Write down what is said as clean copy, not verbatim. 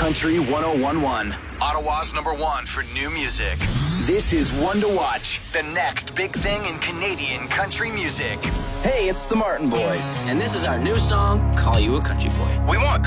Country 1011, Ottawa's #1 for new music. This is One to Watch, the next big thing in Canadian country music. Hey, it's the Martin Boys. And this is our new song, Call You a Country Boy. We want